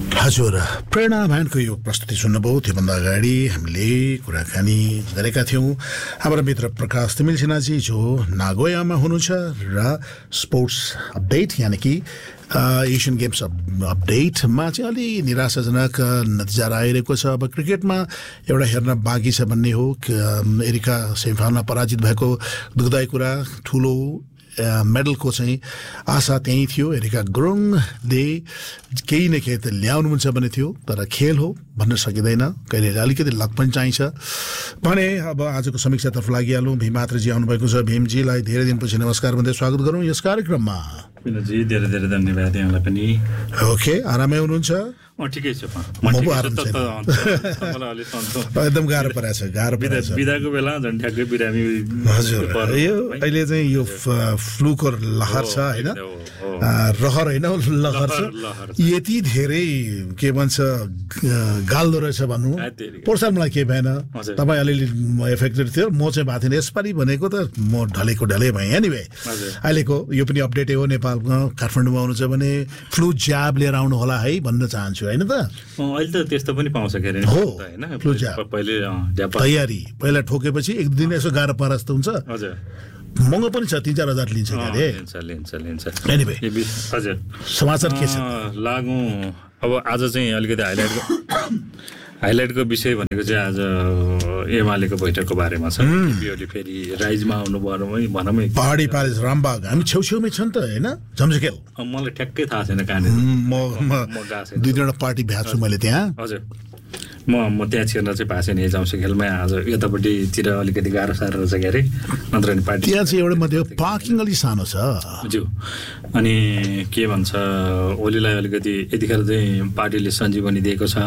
हजुर, प्रेरणा भाइनको यो प्रस्तुति सुन्नुभयो। त्योभन्दा अगाडि हामीले कुराकानी गरेका थियौँ हाम्रा मित्र प्रकाश तिमिल सिन्हाजी जो नागोयामा हुनुहुन्छ र स्पोर्ट्स अपडेट यानि कि एसियन गेम्स अपडेटमा चाहिँ अलि निराशाजनक नतिजा आइरहेको छ। अब क्रिकेटमा एउटा हेर्न बाँकी छ भन्ने हो। एरिका सेमिफाइनलमा पराजित भएको दुःखदायी कुरा, ठुलो मेडलको चाहिँ आशा त्यहीँ थियो। एरिका गुरुङले केही न केही त ल्याउनुहुन्छ भन्ने थियो, तर खेल हो भन्न सकिँदैन, कहिले अलिकति लक पनि चाहिन्छ भने। अब आजको समीक्षातर्फ लागिहालौँ। भीम मात्रजी आउनुभएको छ। भीमजीलाई धेरै दिनपछि नमस्कार भन्दै स्वागत गरौँ यस कार्यक्रममा। विनोदजी धेरै धेरै धन्यवाद यहाँलाई पनि। ओके, आरामै हुनुहुन्छ? ठिकै छु, एकदम गाह्रो परेछ, बिदाको बेला झन् ठ्याक्कै बिरामी। हजुर, यो अहिले चाहिँ यो फ्लूको लहर छ होइन, रहर होइन लहर छ। यति धेरै के भन्छ गाल्दो रहेछ भन्नु। पोर्साल मलाई केही भएन, तपाईँ अलिअलि एफेक्टेड थियो, म चाहिँ भएको थिएन यसपालि भनेको त म ढलेको ढले भएँ। एनिवे अहिलेको यो पनि अपडेटै हो, नेपालमा काठमाडौँमा आउनु छ भने फ्लू ज्याब लिएर आउनु होला है भन्न चाहन्छु होइन त। अहिले त त्यस्तो पनि पाउँछ के अरे हो, फ्लू ज्याब पहिले तयारी पहिला ठोकेपछि एक दिन यसो गाह्रो परास्त हुन्छ। हजुर, महँगो पनि छ, 3-4 हजार लिन्छ अरे। लिन्छ। एनिवे हजुर, समाचार के छ? लागौँ अब आज चाहिँ अलिकति हाइलाइटको विषय भनेको चाहिँ आज एमालेको बैठकको बारेमा छ। बिओली फेरि राइजमा आउनुभयो भनौँ, पहाडी प्यालेस रामबाग हामी छेउछेउमै छ नि त होइन, झम्झकेल। मलाई ठ्याक्कै थाहा छैन कहाँनिर, म 2-3 पार्टी भ्याएको छु मैले त्यहाँ। हजुर, म त्यहाँ छिर्न चाहिँ भएको छैन झम्झकेलमा। आज यतापट्टितिर अलिकति गाह्रो साह्रो रहेछ के अरे, नत्र नि पार्टी त्यहाँ चाहिँ एउटा मात्रै पार्किङ अलिक सानो छ। ज्यू, अनि के भन्छ ओलीलाई अलिकति यतिखेर चाहिँ पार्टीले सञ्जीवनी दिएको छ।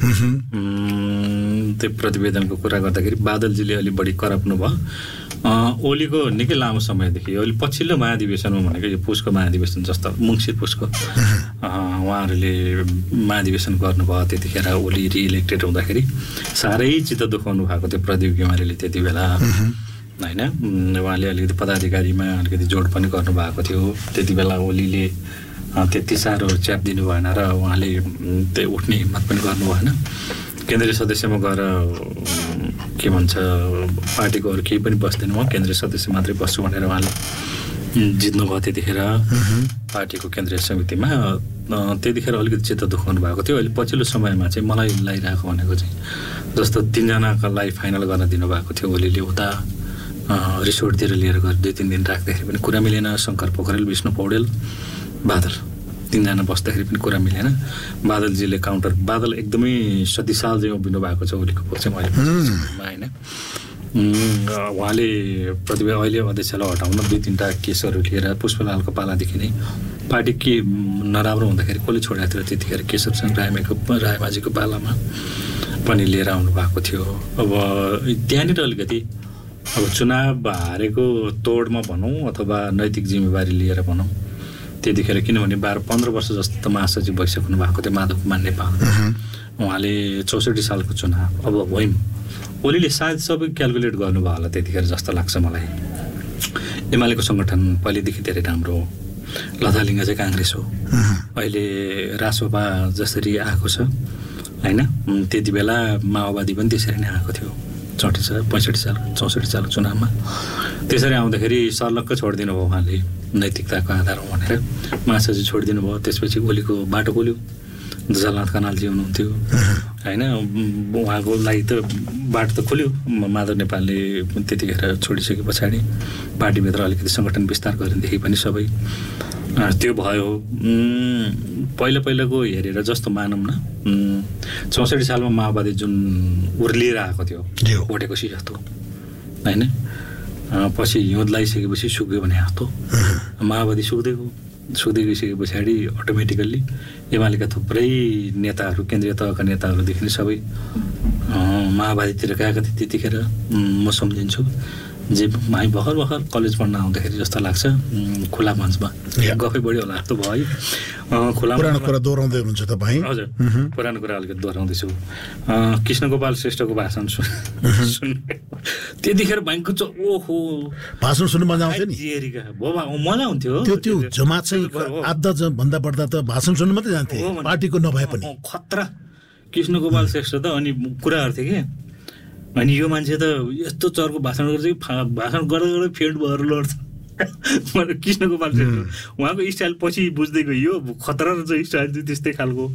त्यो प्रतिवेदनको कुरा गर्दाखेरि बादलजीले अलिक बढी कराप्नु भयो। ओलीको निकै लामो समयदेखि अहिले पछिल्लो महाधिवेशनमा भनेको यो पुसको महाधिवेशन जस्तो मङ्सिर पुसको उहाँहरूले महाधिवेशन गर्नुभयो। त्यतिखेर ओली रिइलेक्टेड हुँदाखेरि साह्रै चित्त दुखाउनु भएको थियो प्रदीप गेवालीले त्यति बेला होइन। उहाँले अलिकति पदाधिकारीमा अलिकति जोड पनि गर्नुभएको थियो। त्यति बेला ओलीले त्यति साह्रो च्याप दिनु भएन र उहाँले त्यो उठ्ने हिम्मत पनि गर्नु भएन। केन्द्रीय सदस्यमा गएर के भन्छ पार्टीको अरू केही पनि बस्दैन, म केन्द्रीय सदस्य मात्रै बस्छु भनेर उहाँले जित्नुभयो त्यतिखेर पार्टीको केन्द्रीय समितिमा। त्यतिखेर अलिकति चित्त दुखाउनु भएको थियो। अहिले पछिल्लो समयमा चाहिँ मलाई लगाइरहेको भनेको चाहिँ जस्तो 3जनालाई फाइनल गर्न दिनुभएको थियो ओलीले, उता रिसोर्टतिर लिएर गएर 2-3 दिन राख्दाखेरि पनि कुरा मिलेन। शङ्कर पोखरेल, विष्णु पौडेल, बादल 3जना बस्दाखेरि पनि कुरा मिलेन। बादलजीले काउन्टर, बादल एकदमै शक्तिशाल चाहिँ उभिनु भएको छ ओलीको पक्षमा होइन। उहाँले प्रतिभा अहिले अध्यक्षलाई हटाउन 2-3टा केसहरू लिएर पुष्पलालको पालादेखि नै पार्टी के नराम्रो हुँदाखेरि कसले छोडेको थियो त्यतिखेर केशवचन्द्र रायमाझीको पालामा पनि लिएर आउनु भएको थियो। अब त्यहाँनिर अलिकति अब चुनाव हारेको तोडमा भनौँ अथवा नैतिक जिम्मेवारी लिएर भनौँ, त्यतिखेर किनभने 12-15 वर्ष जस्तो त महासचिव भइसक्नु भएको थियो माधव कुमार नेपाल। उहाँले 64 सालको चुनाव अब होइन, ओलीले सायद सबै क्यालकुलेट गर्नुभयो होला त्यतिखेर जस्तो लाग्छ मलाई। एमालेको सङ्गठन पहिलेदेखि धेरै राम्रो हो, लथालिङ्ग चाहिँ काङ्ग्रेस हो, अहिले रासोपा जसरी आएको छ होइन, त्यति बेला माओवादी पनि त्यसरी नै आएको थियो 64 सालको चुनावमा। त्यसरी आउँदाखेरि सर्लक्क छोडिदिनु भयो उहाँले नैतिकताको आधारमा भनेर महासचिव छोडिदिनु भयो। त्यसपछि ओलीको बाटो खोल्यो, जलानाथ कनालजी हुनुहुन्थ्यो होइन, उहाँको लागि त बाटो त खोल्यो। माधव नेपालले त्यतिखेर छोडिसके पछाडि पार्टीभित्र अलिकति सङ्गठन विस्तार गरेदेखि पनि सबै त्यो भयो। पहिलाको हेरेर जस्तो मानौँ न 64 सालमा माओवादी जुन उर्लिएर आएको थियो भोटेकोसी जस्तो होइन, पछि हिउँद लगाइसकेपछि सुक्यो भने जस्तो माओवादी सुक्दै गइसके पछाडि अटोमेटिकल्ली एमालेका थुप्रै नेताहरू, केन्द्रीय तहका नेताहरूदेखि नै सबै माओवादीतिर गएका थिए त्यतिखेर म सम्झिन्छु। जे हामी भर्खर कलेज पढ्न आउँदाखेरि जस्तो लाग्छ खुला मञ्चमा गफै बढी होला जस्तो भयो है खुला पुरानो कुरा दोहोऱ्याउँदै हुनुहुन्छ तपाईँ हजुर पुरानो कुरा अलिकति दोहोऱ्याउँदैछु कृष्णगोपाल श्रेष्ठको भाषण सुन्ने त्यतिखेर भयङ्कर ओहो भाषण सुन्नु मजा आउँथ्यो नि मजा हुन्थ्यो त्यो जमात चाहिँ आधा भन्दा बढ्दा त भाषण सुन्नु मात्रै जान्थे पार्टीको नभए पनि खतरा कृष्णगोपाल श्रेष्ठ त अनि कुराहरू थियो कि अनि यो मान्छे त यस्तो चर्को भाषण गर्छ कि भाषण गर्दा गर्दै फेड भएर लड्छ कृष्णगोपाल श्रेष्ठ उहाँको स्टाइल पछि बुझ्दै गयो खतरा रहेछ स्टाइल चाहिँ त्यस्तै खालको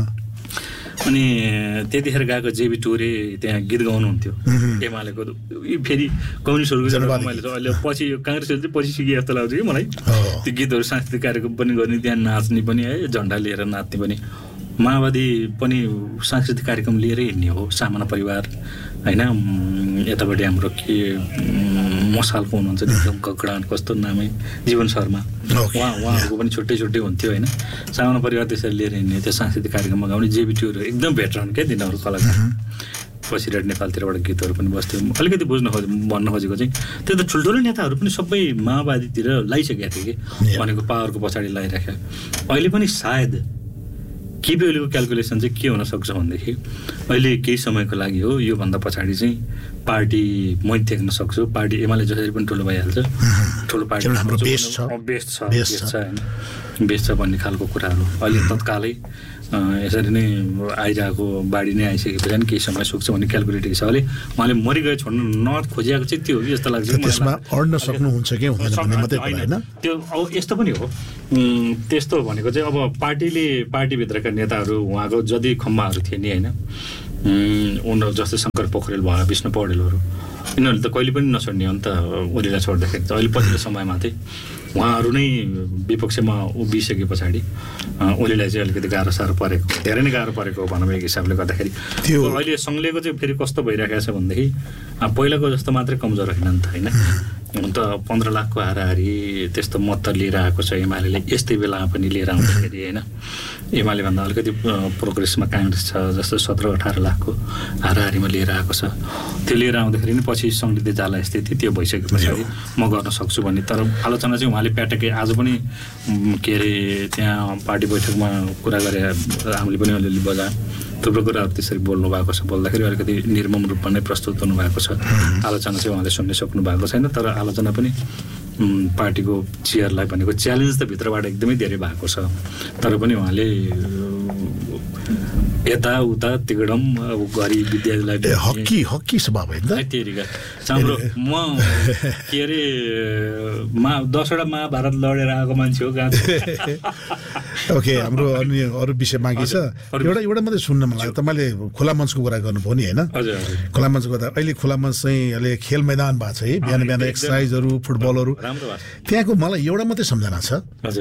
अनि त्यतिखेर गएको जेबी टोरे त्यहाँ गीत गाउनुहुन्थ्यो एमालेको फेरि कम्युनिस्टहरूको मैले अहिले पछि यो काङ्ग्रेसहरू चाहिँ पछि सिके जस्तो लाग्छ कि मलाई त्यो गीतहरू सांस्कृतिक कार्यक्रम पनि गर्ने त्यहाँ नाच्ने पनि है झन्डा लिएर नाच्ने पनि माओवादी पनि सांस्कृतिक कार्यक्रम लिएरै हिँड्ने हो सामान्य परिवार होइन यतापट्टि हाम्रो के मसालको हुनुहुन्छ एकदम ककडा कस्तो नामै जीवन शर्मा उहाँहरूको पनि छुट्टै छुट्टै हुन्थ्यो होइन सामान्य परिवार त्यसरी लिएर हिँड्ने त्यो सांस्कृतिक कार्यक्रममा गाउने जेबिटीहरू एकदम भेटरन क्या तिनीहरू कलाकार पछि रेड नेपालतिरबाट गीतहरू पनि बस्थ्यो अलिकति भन्न खोजेको चाहिँ त्यो त ठुल्ठुलो नेताहरू पनि सबै माओवादीतिर लागिसकेका थिए कि भनेको पावरको पछाडि लगाइराख्यो अहिले पनि सायद केपी ओलीको क्यालकुलेसन चाहिँ के हुनसक्छ भनेदेखि अहिले केही समयको लागि हो योभन्दा पछाडि चाहिँ पार्टी मै देख्न सक्छु पार्टी एमाले जसरी पनि ठुलो भइहाल्छ ठुलो पार्टी बेस छ भन्ने खालको कुराहरू अहिले तत्कालै यसरी नै आइरहेको बाढी नै आइसकेपछि पनि केही समय सुक्छ भन्ने क्यालकुलेटिङ छ अहिले उहाँले मरिगयो छोड्नु खोजिएको चाहिँ त्यो हो कि जस्तो लाग्छ त्यसमा अड्न सक्नुहुन्छ कि हुँदैन भन्ने मात्रै हैन त्यो अब यस्तो पनि हो त्यस्तो भनेको चाहिँ अब पार्टीभित्रका नेताहरू उहाँको जति खम्बाहरू थिए नि होइन उनीहरू जस्तै शङ्कर पोखरेल भयो विष्णु पौडेलहरू यिनीहरूले त कहिले पनि नछोड्ने हो नि त ओलीलाई छोड्दाखेरि त अहिले पछिल्लो समयमा चाहिँ उहाँहरू नै विपक्षमा उभिसके पछाडि ओलीलाई चाहिँ अलिकति गाह्रो साह्रो परेको धेरै नै गाह्रो परेको भनौँ एक हिसाबले गर्दाखेरि त्यो अहिले सङ्घलेको चाहिँ फेरि कस्तो भइरहेको छ भनेदेखि पहिलाको जस्तो मात्रै कमजोर होइन नि त होइन हुन त 15 लाखको हाराहारी त्यस्तो मत त लिएर आएको छ एमाले यस्तै बेलामा पनि लिएर आउँदाखेरि होइन एमाले भन्दा अलिकति प्रोग्रेसमा काङ्ग्रेस छ जस्तो 17-18 लाखको हाराहारीमा लिएर आएको छ त्यो लिएर आउँदाखेरि नि पछि सङ्घले जाला स्थिति त्यो भइसके पछाडि म गर्न सक्छु भन्ने तर आलोचना चाहिँ उहाँले प्याटकै आज पनि के अरे त्यहाँ पार्टी बैठकमा कुरा गरे हामीले पनि अलिअलि बजायौँ थुप्रो कुराहरू त्यसरी बोल्नु भएको छ बोल्दाखेरि अलिकति निर्मम रूपमा नै प्रस्तुत हुनु भएको छ आलोचना चाहिँ उहाँले सुन्न सक्नु भएको छैन तर आलोचना पनि पार्टीको चेयरलाई भनेको च्यालेन्ज त भित्रबाट एकदमै धेरै भएको छ तर पनि उहाँले यताउता तिगडम अब गरी विद्यालय हक्की स्वभाव होइन हाम्रो म के अरे 10वटा महाभारत लडेर आएको मान्छे हो गाँदा ओके हाम्रो अनि अरू विषय बाँकी छ एउटा मात्रै सुन्न मन लाग्यो तपाईँले खुला मञ्चको कुरा गर्नुभयो नि होइन खुला मञ्चको कुरा अहिले खुला मञ्च चाहिँ अहिले खेल मैदान भएको छ है बिहान बिहान एक्सर्साइजहरू फुटबलहरू त्यहाँको मलाई एउटा मात्रै सम्झना छ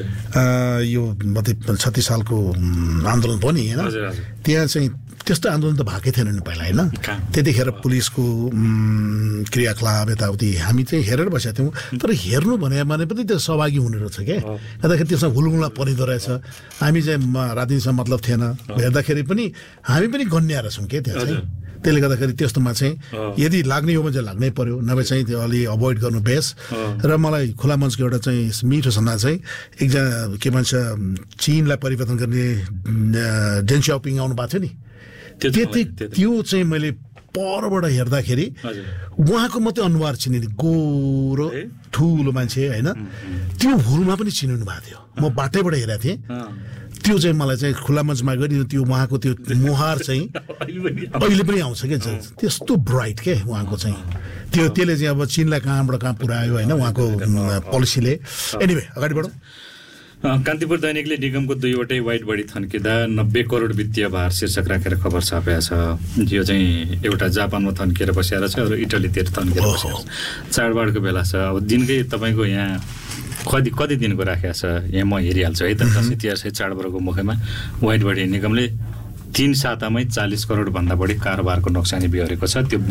यो 36 सालको आन्दोलन भयो नि होइन त्यहाँ चाहिँ त्यस्तो आन्दोलन त भएकै थिएन नि पहिला होइन त्यतिखेर पुलिसको क्रियाकलाप यताउति हामी चाहिँ हेरेर बसेका थियौँ तर हेर्नु भने पनि त्यो सहभागी हुने रहेछ क्या गर्दाखेरि त्यसमा हुलमुला परिँदो रहेछ हामी चाहिँ राजनीतिसँग मतलब थिएन हेर्दाखेरि पनि हामी पनि गन्या रहेछौँ क्या त्यहाँ चाहिँ त्यसले गर्दाखेरि त्यस्तोमा चाहिँ यदि लाग्ने हो भने चाहिँ लाग्नै पर्यो नभए चाहिँ त्यो अलि अभोइड गर्नु बेस र मलाई खुला मञ्चको एउटा चाहिँ मिठो सम्झना चाहिँ एकजना के भन्छ चीनलाई परिवर्तन गर्ने डेन स्याओपिङ आउनु भएको थियो नि त्यो चाहिँ मैले परबाट हेर्दाखेरि उहाँको मात्रै अनुहार चिनिने गोरो ठुलो मान्छे होइन त्यो हुलमा पनि चिनिनु भएको थियो म बाटैबाट हेरेको थिएँ त्यो चाहिँ मलाई चाहिँ खुला मञ्चमा गरी त्यो उहाँको त्यो मुहार चाहिँ अहिले पनि आउँछ क्या त्यस्तो ब्राइट के उहाँको चाहिँ त्यसले चाहिँ अब चीनलाई कहाँ पुऱ्यायो होइन उहाँको पोलिसीले एनिवे अगाडि बढौँ कान्तिपुर दैनिकले निगमको 2वटै वाइट बडी थन्किँदा 90 करोड वित्तीय भार शीर्षक राखेर खबर छापेको छ यो चाहिँ एउटा जापानमा थन्किएर बसेर छ अरू इटलीतिर थन्किएर बसेर छ चाडबाडको बेला छ अब दिनकै तपाईँको यहाँ कति दिनको राखेको छ यहाँ म हेरिहाल्छु है त इतिहास है चाडबाडको मुखमा वाइट बडी निगमले 3 सातामै 40 करोड भन्दा बढी कारोबारको नोक्सानी बिहोरेको छ त्यो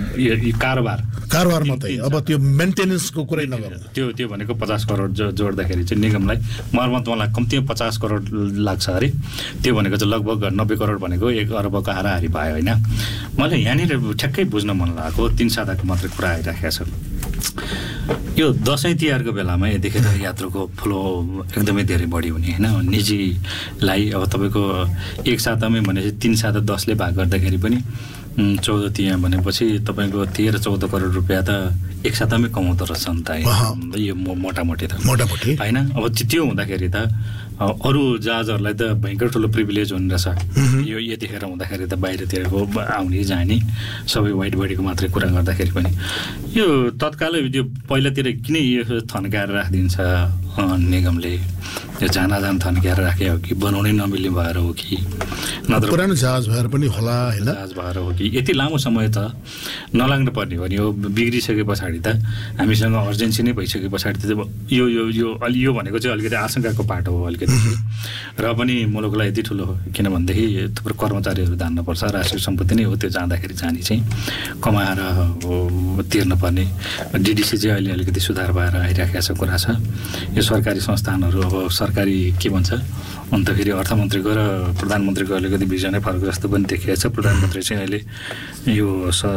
कारोबार मात्रै अब त्यो मेन्टेनेन्सको कुरै नगरौँ त्यो भनेको 50 करोड जोड्दाखेरि चाहिँ निगमलाई मर्मतमा कम्तीमा 50 करोड लाग्छ अरे त्यो भनेको चाहिँ लगभग 90 करोड भनेको 1 अरबको हाराहारी भयो होइन मलाई यहाँनिर ठ्याक्कै बुझ्न मन लागेको 3 साताको मात्रै कुरा आइराखेको छ यो दसैँ तिहारको बेलामा यतिखेर यात्रुको फ्लो एकदमै धेरै बढी हुने होइन। निजीलाई अब तपाईँको एक सातामै भनेपछि 3 साता 10ले भाग गर्दाखेरि पनि 14 तिहार भनेपछि तपाईँको 13-14 करोड रुपियाँ त एक सातामै कमाउँदो रहेछ नि त यो मोटामोटी त होइन। अब त्यो हुँदाखेरि त अरू जहाजहरूलाई त भयङ्कर ठुलो प्रिभिलेज हुने रहेछ यो यतिखेर हुँदाखेरि त बाहिरतिरको आउने जाने सबै वाइड बडीको मात्रै कुरा गर्दाखेरि पनि यो तत्कालै यो पहिलातिर किन यो थन्काएर राखिदिन्छ निगमले, यो जान थन्काएर राखे हो कि बनाउनै नमिल्ने भएर हो कि नत्र पुरानो जहाज भएर पनि होला होइन, जहाज भएर हो कि यति लामो समय त नलाग्नु पर्ने हो नि। यो बिग्रिसके पछाडि त हामीसँग अर्जेन्सी नै भइसके पछाडि त यो भनेको चाहिँ अलिकति आशंकाको पाटो हो अलिकति र पनि मुलुकलाई यति ठुलो किनभनेदेखि थुप्रो कर्मचारीहरू धान्नुपर्छ, राष्ट्रिय सम्पत्ति नै हो त्यो जाँदाखेरि जाने चाहिँ कमाएर तिर्नुपर्ने। डिडिसी चाहिँ अहिले अलिकति सुधार भएर आइराखेको छ कुरा छ। यो सरकारी संस्थानहरू अब सरकारी के भन्छ अन्तखेरि अर्थमन्त्रीको र प्रधानमन्त्रीको अलिकति भिजनै फरक जस्तो पनि देखिएको छ। प्रधानमन्त्री चाहिँ अहिले यो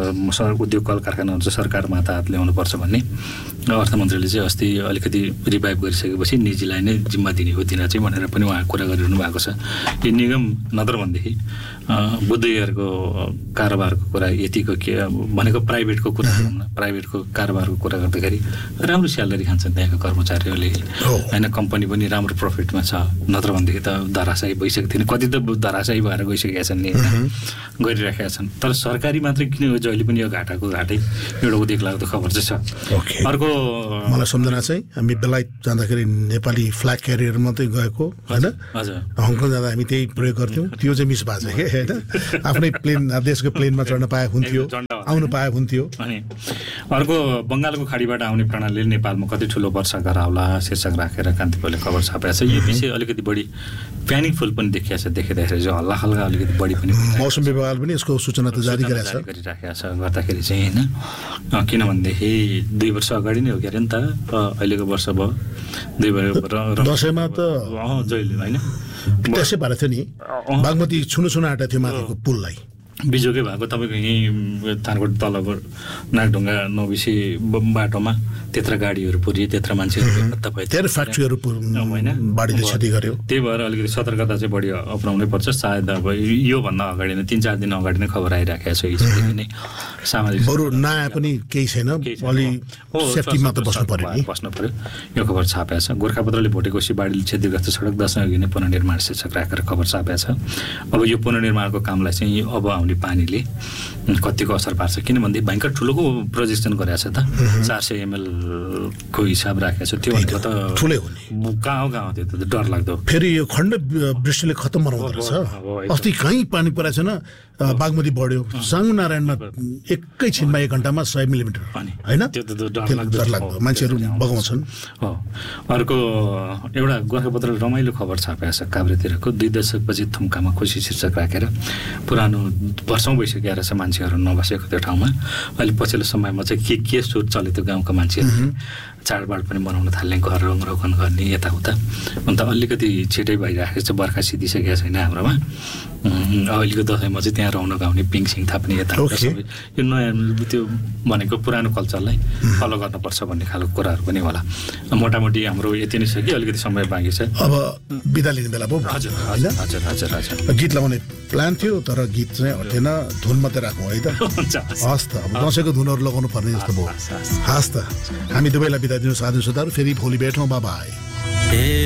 उद्योग कल कारखानाहरू चाहिँ सरकारमा हात ल्याउनुपर्छ भन्ने, अर्थमन्त्रीले चाहिँ अस्ति अलिकति रिभाइभ गरिसकेपछि निजीलाई नै जिम्मा दिने हो दिन चाहिँ भनेर पनि उहाँ कुरा गरिरहनु भएको छ। यो निगम नत्र भनेदेखि बुद्ध विहारको कारोबारको कुरा यतिको के भनेको प्राइभेटको कुरा प्राइभेटको कारोबारको कुरा गर्दाखेरि राम्रो स्यालेरी खान्छन् त्यहाँका कर्मचारीहरूले होइन, कम्पनी पनि राम्रो प्रफिटमा छ। नत्र भनेदेखि त धराशायी भइसकेको थिएन, कति त धराशायी भएर गइसकेका छन् नि गरिराखेका छन्। तर सरकारी मात्रै किन हो जहिले पनि यो घाटाको घाटै एउटा उदेक लाग्दो खबर चाहिँ छ। अर्को मलाई सम्झना चाहिँ हामी बेलायत जाँदाखेरि नेपाली फ्ल्याग क्यारियर मात्रै गएको होइन, हङकङ जाँदा हामी त्यही प्रयोग गर्थ्यौँ, त्यो चाहिँ मिस भएको छ कि होइन। आफ्नै प्लेन देशको प्लेनमा चढ्न पाए हुन्थ्यो, आउनु पाए हुन्थ्यो। अनि अर्को बङ्गालको खाडीबाट आउने प्रणालीले नेपालमा कति ठुलो वर्षा गराउला शीर्षक राखेर कान्तिपुरले खबर छापेको छ। यो विषय अलिकति बढी प्यानिकफुल पनि देखिएको छ, देखिँदाखेरि चाहिँ हल्ला हल्का अलिकति बढी पनि मौसम विभागले पनि यसको सूचना त जारी गरिराखेको छ गर्दाखेरि चाहिँ होइन। किनभनेदेखि 2 वर्ष अगाडि नै हो के अरे नि त, अहिलेको वर्ष भयो 2 वर्ष दसैँमा त जहिले होइन त्यसै भएको थियो नि, बागमती छुनु आँटा थियो माथिको पुललाई बिजोकै भएको तपाईँको यहीँ थानकोट तलको नागढुङ्गा नौबिसी बाटोमा त्यत्र गाडीहरू पुरियो, त्यत्र मान्छेहरू त्यही फ्याक्ट्रीहरू होइन बाढीले क्षति गर्यो। त्यही भएर अलिकति सतर्कता चाहिँ बढी अप्नाउनै पर्छ। सायद अब योभन्दा अगाडि नै 3-4 दिन अगाडि नै खबर आइराखेको छ हिजोदेखि नै सामाजिक बरु नआए पनि केही छैन, अलि सेफ्टीमा त बस्नु पर्यो यो खबर छापेको छ। गोर्खापत्रले भोटेकोसी बाढीले क्षतिग्रस्त सडक दशैं अघि नै पुनर्निर्माण शीर्षक राखेर खबर छापेको छ। अब यो पुनर्निर्माणको कामलाई चाहिँ अब आउने पानीले कतिको असर पार्छ, किनभने भयङ्कर ठुलोको प्रोजेक्सन गरेको छ त 400 ml को हिसाब राखेको छ। त्यो भनेको त ठुलै हो नि, कहाँ त्यो त डर लाग्दो। फेरि यो खण्ड वृष्टिले खत्तम बनाउँदो रहेछ। अस्ति कहीँ पानी परेको छैन, बागमती बढ्यो, साङ्गु नारायणमा एकैछिनमा 1 घन्टामा 100 मिलिमिटर होइन, त्यो त डर लाग्दो, मान्छेहरू बगाउँछन्। हो अर्को एउटा गोर्खापत्र रमाइलो खबर छापेको छ काभ्रेतिरको 2 दशकपछि थुम्कामा खुसी शीर्षक राखेर पुरानो वर्षौँ भइसकेको रहेछ मान्छेहरू नबसेको त्यो ठाउँमा। अहिले पछिल्लो समयमा चाहिँ के सुर चल्यो त्यो गाउँका मान्छेहरूले चाडबाड पनि मनाउन थाल्ने, घर रङरोगन गर्ने यताउता। अन्त अलिकति छिटै भइराखेको छ, बर्खा सिधिसकेको छैन हाम्रोमा। अहिलेको दसैँमा चाहिँ त्यहाँ रौनक आउने पिङसिङ थाप्ने यताउता सबै यो नयाँ त्यो भनेको पुरानो कल्चरलाई फलो गर्नुपर्छ भन्ने खालको कुराहरू पनि होला। मोटामोटी हाम्रो यति नै छ कि अलिकति समय बाँकी छ। अब बिदा लिने बेला भयो। हजुर हजुर हजुर हजुर हजुर गीत लगाउने प्लान थियो तर गीत चाहिँ हटेन, धुन मात्रै राखौँ है त। हस् त, अब दसैँको धुनहरू लगाउनु पर्ने जस्तो भयो। हस् त, हामी दुवैलाई बिदा दिनु साधु सुधार, फेरि भोलि भेटौँ, बाई।